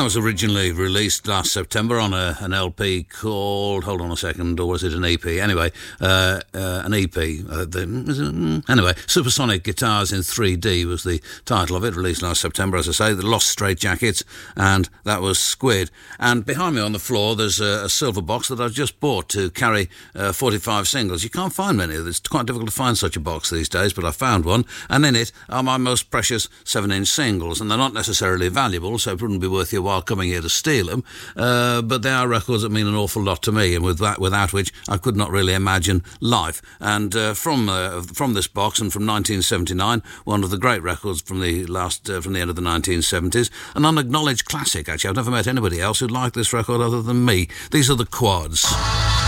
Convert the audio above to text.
That was originally released last September on an LP called, hold on a second, or was it an EP? Anyway, an EP. Anyway, Supersonic Guitars in 3D was the title of it, released last September, as I say. The Lost Straitjackets, and that was Squid. And behind me on the floor, there's a silver box that I've just bought to carry 45 singles. You can't find many of them. It's quite difficult to find such a box these days, but I found one, and in it are my most precious 7-inch singles, and they're not necessarily valuable, so it wouldn't be worth your while coming here to steal them, but they are records that mean an awful lot to me, and without which I could not really imagine life. And from this box, and from 1979, one of the great records from the end of the 1970s, an unacknowledged classic. Actually, I've never met anybody else who'd like this record other than me. These are the Quads.